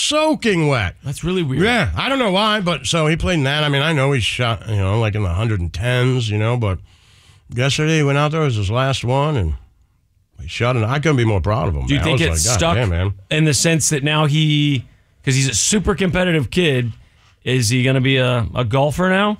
soaking wet. That's really weird. Yeah, I don't know why, but so he played in that. I mean, I know he shot, like in the 110s, but yesterday he went out there, it was his last one, and he shot it. I couldn't be more proud of him. Do you think it's stuck in the sense that now because he's a super competitive kid, is he going to be a golfer now?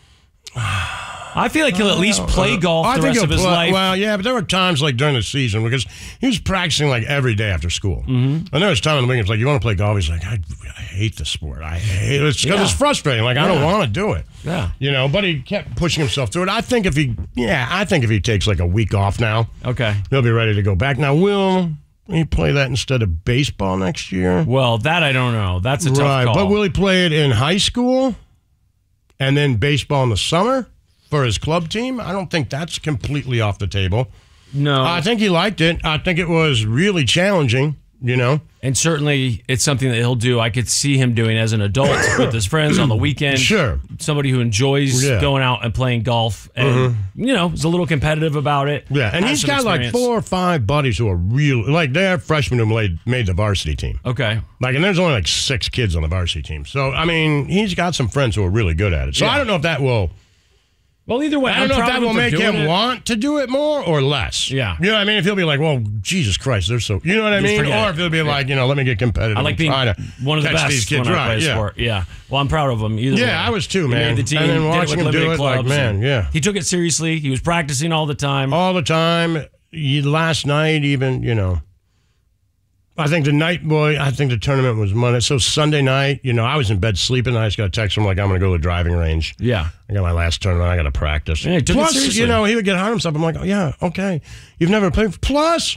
I feel like he'll at least play golf the rest of his life. Well, yeah, but there were times like during the season because he was practicing like every day after school. Mm-hmm. And there was time in the weekends like, you want to play golf? He's like, I hate the sport. I hate it. Because it's frustrating. Like, I don't want to do it. Yeah. But he kept pushing himself through it. I think if he takes like a week off now, he'll be ready to go back. Now, will he play that instead of baseball next year? Well, that I don't know. That's a tough call. But will he play it in high school and then baseball in the summer? For his club team, I don't think that's completely off the table. No. I think he liked it. I think it was really challenging, And certainly it's something that he'll do. I could see him doing as an adult with his friends on the weekend. Sure. Somebody who enjoys going out and playing golf and, is a little competitive about it. Yeah, and he's got like 4 or 5 buddies who are they're freshmen who made the varsity team. Okay. And there's only like 6 kids on the varsity team. So, I mean, he's got some friends who are really good at it. So I don't know if that will... Well, either way, I don't know if that will make him want to do it more or less. Yeah. You know what I mean? If he'll be like, well, Jesus Christ, they're so... You know what I mean? Or if he'll be like, let me get competitive. I like being one of the best these kids when I play sport. Yeah. Well, I'm proud of him either way. I was too, man. He made the team, and then watching him do it, like, man, He took it seriously. He was practicing all the time. All the time. Last night, even, I think the tournament was Monday. So Sunday night, I was in bed sleeping. I just got a text from I'm going to go to the driving range. Yeah. I got my last tournament. I got to practice. Yeah, Plus, he would get hard himself. I'm like, oh, yeah, okay. You've never played. Plus,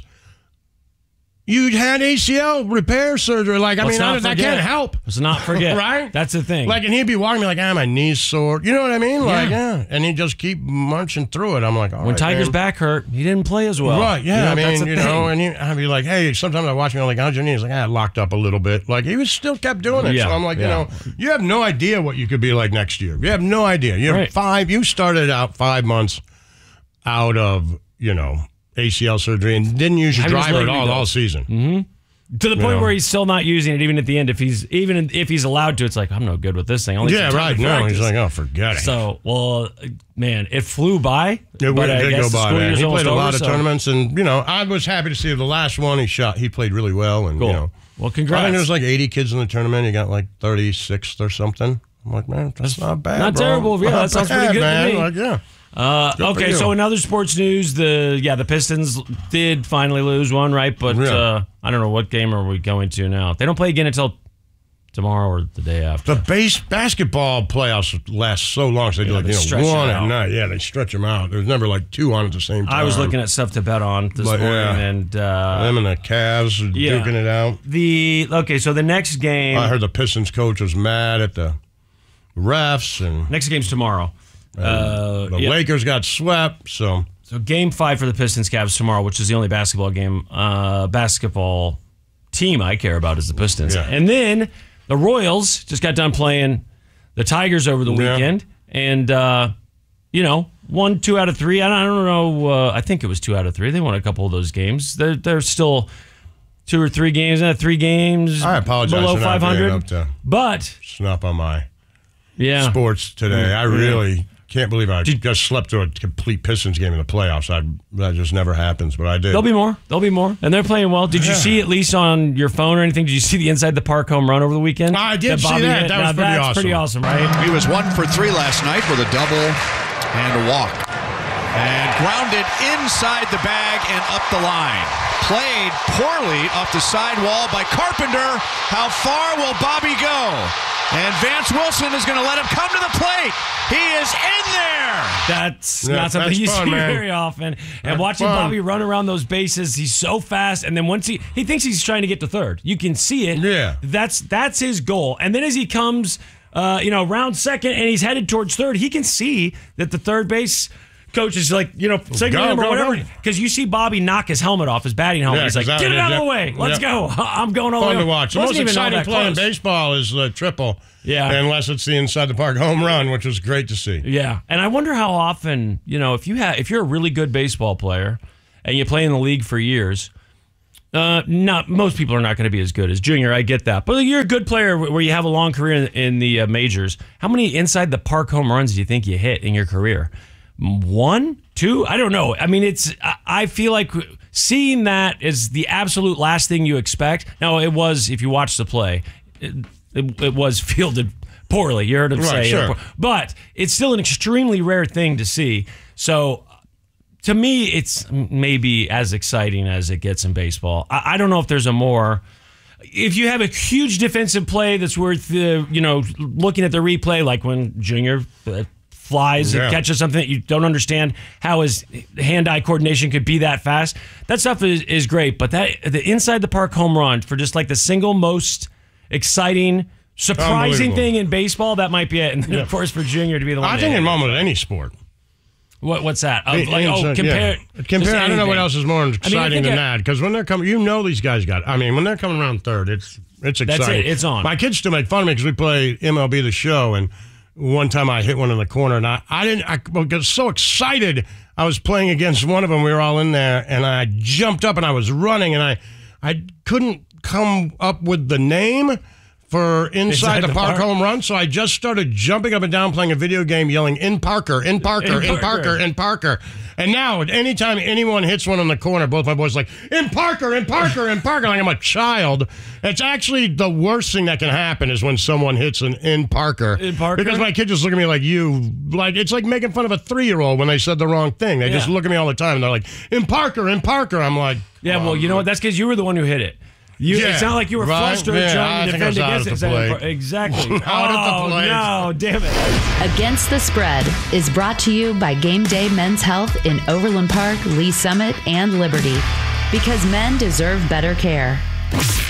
you had ACL repair surgery. I can't help. Let's not forget. Right? That's the thing. And he'd be walking me like, my knee's sore. You know what I mean? And he'd just keep marching through it. I'm like, all right, when Tiger's back hurt, he didn't play as well. Right, yeah. And I'd be like, hey, sometimes I watch me, I'm like, how's your knee? He's like, I locked up a little bit. He was still kept doing it. Yeah, so I'm like, you have no idea what you could be like next year. You have no idea. You started out 5 months out of, ACL surgery and didn't use your driver at all season. Mm-hmm. To the point where he's still not using it, even at the end. If he's allowed to, it's like, I'm no good with this thing. Right. No, he's like, forget it. So, man, it flew by. It did go by, man. He played a lot of tournaments, and I was happy to see the last one he played really well, and cool. Well, congrats. I think there was like 80 kids in the tournament. He got like 36th or something. I'm like, man, that's not bad. Not terrible. Yeah, that sounds pretty good to me. Okay, so in other sports news, the Pistons did finally lose one, right? But I don't know, what game are we going to now? They don't play again until tomorrow or the day after. The basketball playoffs last so long, so they do one at night. Yeah, they stretch them out. There's never 2 on at the same time. I was looking at stuff to bet on this morning, and them and the Cavs are duking it out. So the next game, I heard the Pistons coach was mad at the refs, and next game's tomorrow. The Lakers got swept, so game 5 for the Pistons Cavs tomorrow, which is the only basketball team I care about is the Pistons. Yeah. And then the Royals just got done playing the Tigers over the weekend, and 1, 2 out of 3. I don't know. I think it was 2 out of 3. They won a couple of those games. They're still 2 or 3 games, 3 games. I apologize below for not 500, being up to but snuff on my sports today. I really can't believe I just slept through a complete Pistons game in the playoffs. That just never happens, but I did. There'll be more. And they're playing well. Did you see, at least on your phone or anything, did you see the Inside the Park home run over the weekend? I did see that. That was pretty awesome. Pretty awesome, right? He was 1 for 3 last night with a double and a walk. And grounded inside the bag and up the line. Played poorly off the sidewall by Carpenter. How far will Bobby go? And Vance Wilson is going to let him come to the plate. He is in there. That's not something you see very often. And watching Bobby run around those bases, he's so fast. And then once he thinks he's trying to get to third. You can see it. Yeah. That's his goal. And then as he comes, round second and he's headed towards third, he can see that the third base coach is like, signaling him or whatever. Because you see Bobby knock his helmet off, his batting helmet. He's like, get it out of the way. Let's go. I'm going all the way. Fun to watch. The most exciting play in baseball is the triple. Yeah. Unless it's the inside the park home run, which was great to see. Yeah. And I wonder how often, if you're a really good baseball player and you play in the league for years, Not most people are not going to be as good as Junior. I get that, but you're a good player where you have a long career in the majors. How many inside the park home runs do you think you hit in your career? 1, 2? I don't know. I mean, I feel like seeing that is the absolute last thing you expect. Now, it was, if you watch the play, it was fielded poorly. You heard him say, sure. But it's still an extremely rare thing to see. So, to me, it's maybe as exciting as it gets in baseball. I don't know if there's a more. If you have a huge defensive play that's worth, looking at the replay, like when Junior flies and catches something that you don't understand how his hand-eye coordination could be that fast. That stuff is great, but the inside the park home run for just like the single most exciting, surprising thing in baseball, that might be it. And then, of course, for Junior to be the one. I think in moment any sport. What's that? Compare. Compare. I don't know what else is more exciting than that. Because when they're coming, these guys got. I mean, when they're coming around third, it's exciting. That's it. It's on. My kids still make fun of me because we play MLB The Show, and one time I hit one in the corner, and I got so excited. I was playing against one of them. We were all in there, and I jumped up and I was running, and I couldn't come up with the name for inside the park home run, so I just started jumping up and down playing a video game, yelling, in Parker, in Parker, in Parker, in Parker. And now, anytime anyone hits one in the corner, both my boys are like, in Parker, in Parker, in Parker, like I'm a child. It's actually the worst thing that can happen is when someone hits an in Parker. In Parker? Because my kids just look at me like it's like making fun of a 3-year-old when they said the wrong thing. They just look at me all the time, and they're like, in Parker, in Parker. I'm like, yeah, well, you know what? That's because you were the one who hit it. It's not like you were flustered trying to defend against it. Exactly. No, damn it. Against the Spread is brought to you by Game Day Men's Health in Overland Park, Lee Summit, and Liberty. Because men deserve better care.